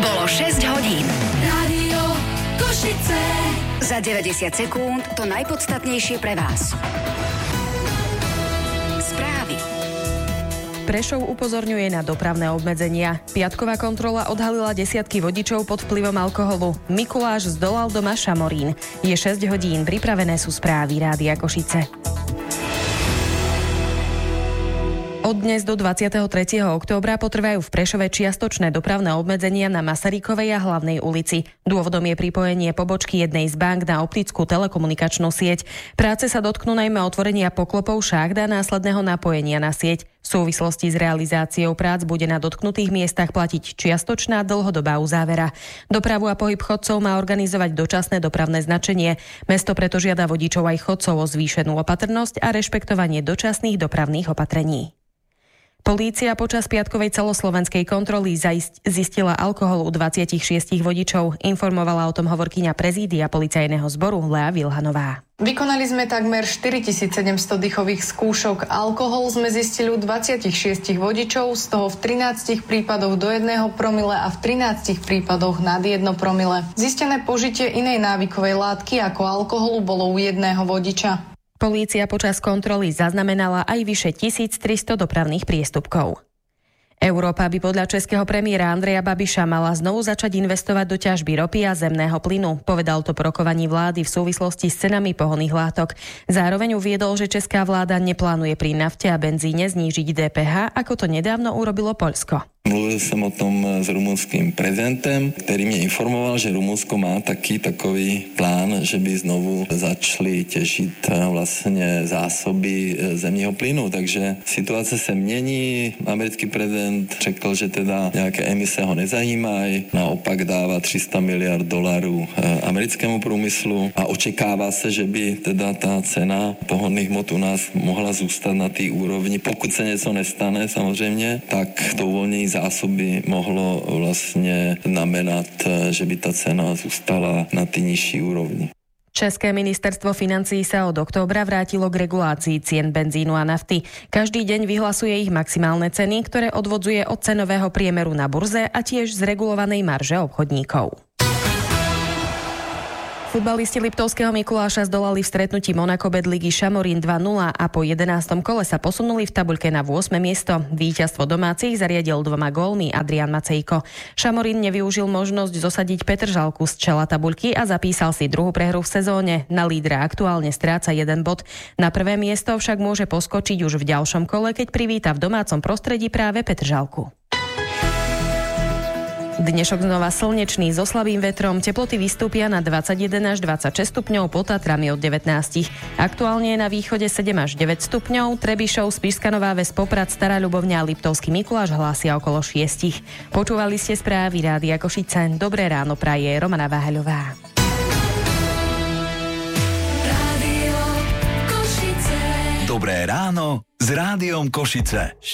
Bolo 6 hodín. Rádio Košice. Za 90 sekúnd to najpodstatnejšie pre vás. Správy. Prešov upozorňuje na dopravné obmedzenia. Piatková kontrola odhalila desiatky vodičov pod vplyvom alkoholu. Mikuláš zdolal doma Šamorín. Je 6 hodín, pripravené sú správy Rádia Košice. Od dnes do 23. októbra potrvajú v Prešove čiastočné dopravné obmedzenia na Masarykovej a Hlavnej ulici. Dôvodom je pripojenie pobočky jednej z bank na optickú telekomunikačnú sieť. Práce sa dotknú najmä otvorenia poklopov šachd a následného napojenia na sieť. V súvislosti s realizáciou prác bude na dotknutých miestach platiť čiastočná dlhodobá uzávera. Dopravu a pohyb chodcov má organizovať dočasné dopravné značenie. Mesto preto žiada vodičov aj chodcov o zvýšenú opatrnosť a rešpektovanie dočasných dopravných opatrení. Polícia počas piatkovej celoslovenskej kontroly zistila alkohol u 26 vodičov. Informovala o tom hovorkyňa prezídia policajného zboru Lea Vilhanová. Vykonali sme takmer 4700 dýchových skúšok. Alkohol sme zistili u 26 vodičov, z toho v 13 prípadoch do 1 promile a v 13 prípadoch nad 1 promile. Zistené požitie inej návykovej látky ako alkoholu bolo u jedného vodiča. Polícia počas kontroly zaznamenala aj vyše 1300 dopravných priestupkov. Európa by podľa českého premiéra Andreja Babiša mala znovu začať investovať do ťažby ropy a zemného plynu. Povedal to po rokovaní vlády v súvislosti s cenami pohonných látok. Zároveň uviedol, že česká vláda neplánuje pri nafte a benzíne znížiť DPH, ako to nedávno urobilo Poľsko. Mluvil som o tom s rumunským prezidentem, ktorý mi informoval, že Rumunsko má takový plán, že by znovu začali těžit vlastně zásoby zemního plynu. Takže situace se mění. Americký prezident řekl, že teda nějaké emise ho nezajímají. Naopak dává $300 miliard americkému průmyslu a očekává se, že by teda ta cena pohonných hmot u nás mohla zůstat na té úrovni. Pokud se něco nestane samozřejmě, tak to uvolnění zásoby mohlo vlastně znamenat, že by ta cena zůstala na té nižší úrovni. České ministerstvo financií sa od októbra vrátilo k regulácii cien benzínu a nafty. Každý deň vyhlasuje ich maximálne ceny, ktoré odvodzuje od cenového priemeru na burze a tiež z regulovanej marže obchodníkov. Futbalisti Liptovského Mikuláša zdolali v stretnutí Monako B ligy Šamorín 2-0 a po 11. kole sa posunuli v tabuľke na 8. miesto. Víťazstvo domácich zariadil 2 gólmi Adrián Macejko. Šamorín nevyužil možnosť zosadiť Petržalku z čela tabuľky a zapísal si druhú prehru v sezóne. Na lídra aktuálne stráca 1 bod. Na prvé miesto však môže poskočiť už v ďalšom kole, keď privíta v domácom prostredí práve Petržalku. Dnešok znova slnečný so slabým vetrom, teploty vystúpia na 21 až 26 stupňov, pod Tatrami od 19. Aktuálne je na východe 7 až 9 stupňov, Trebišov, Spišská Nová Ves, Poprad, Stará Ľubovňa a Liptovský Mikuláš hlásia okolo 6. Počúvali ste správy Rádia Košice. Dobré ráno praje Romana Váhaľová. Rádio Košice. Dobré ráno s Rádiom Košice.